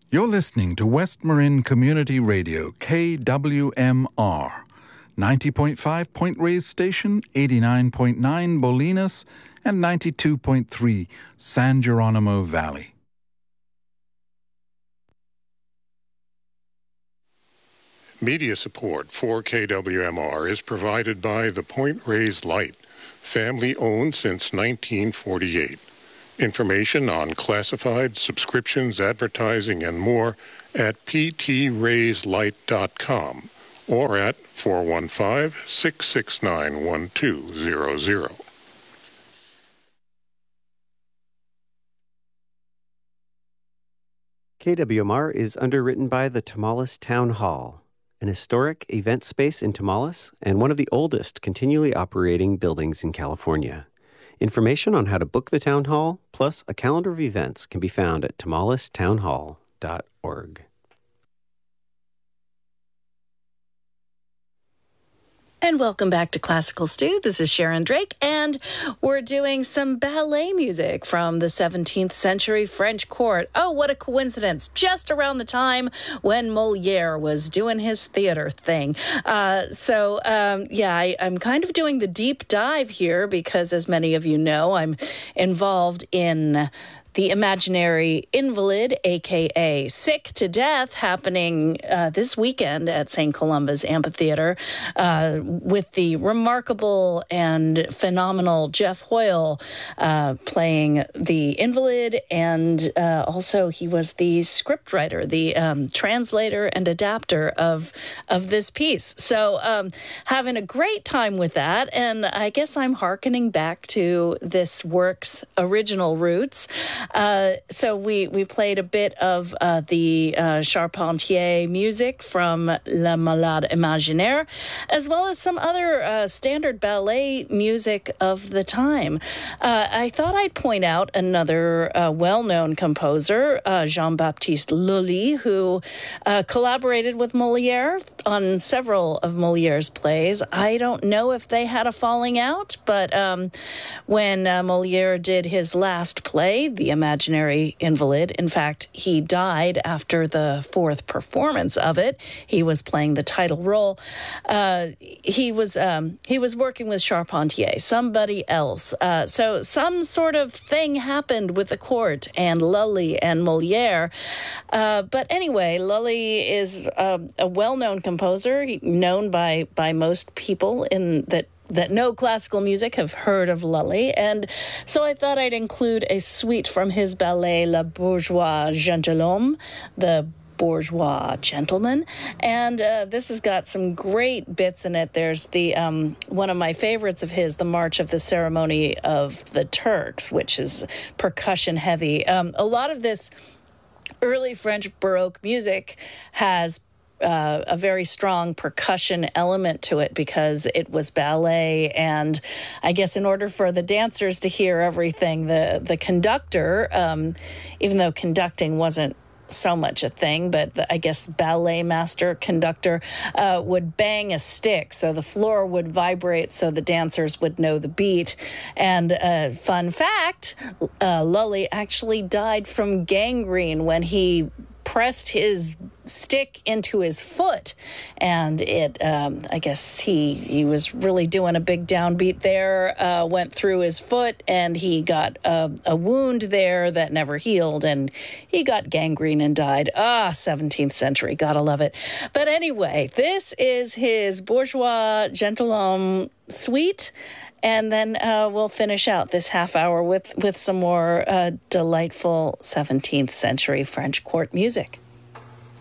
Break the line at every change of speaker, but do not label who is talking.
You're listening to West Marin Community Radio, KWMR, 90.5 Point Reyes Station, 89.9 Bolinas, and 92.3 San Geronimo Valley.
Media support for KWMR is provided by the Point Reyes Light, family-owned since 1948. Information on classified, subscriptions, advertising, and more at ptrayslight.com or at 415-669-1200.
KWMR is underwritten by the Tomales Town Hall, an historic event space in Tomales and one of the oldest continually operating buildings in California. Information on how to book the town hall, plus a calendar of events, can be found at tomalestownhall.org.
And welcome back to Classical Stew. This is Sharon Drake, and we're doing some ballet music from the 17th century French court. Oh, what a coincidence. Just around the time when Molière was doing his theater thing. I'm kind of doing the deep dive here because, as many of you know, I'm involved in The Imaginary Invalid, a.k.a. Sick to Death, happening this weekend at St. Columba's Amphitheater with the remarkable and phenomenal Jeff Hoyle playing the invalid, and also he was the scriptwriter, the translator and adapter of this piece. So having a great time with that, and I guess I'm hearkening back to this work's original roots. So we played a bit of the Charpentier music from La Malade Imaginaire, as well as some other standard ballet music of the time. I thought I'd point out another well-known composer, Jean-Baptiste Lully, who collaborated with Molière on several of Molière's plays. I don't know if they had a falling out, but when Molière did his last play, The Imaginary Invalid, in fact, he died after the fourth performance of it. He was playing the title role. He was working with Charpentier, somebody else. So some sort of thing happened with the court and Lully and Molière. But anyway, Lully is a well-known composer, known by most people that know classical music have heard of Lully, and so I thought I'd include a suite from his ballet Le Bourgeois Gentilhomme, the bourgeois gentleman, and this has got some great bits in it. There's the one of my favorites of his, the March of the Ceremony of the Turks, which is percussion heavy. A lot of this early French Baroque music has a very strong percussion element to it because it was ballet, and I guess in order for the dancers to hear everything, the conductor, even though conducting wasn't so much a thing, but I guess ballet master conductor would bang a stick so the floor would vibrate so the dancers would know the beat. And fun fact, Lully actually died from gangrene when he pressed his stick into his foot, and it I guess he was really doing a big downbeat there, went through his foot, and he got a wound there that never healed, and he got gangrene and died. 17th century, gotta love it. But anyway, this is his Bourgeois Gentilhomme suite, and then we'll finish out this half hour with some more delightful 17th century French court music.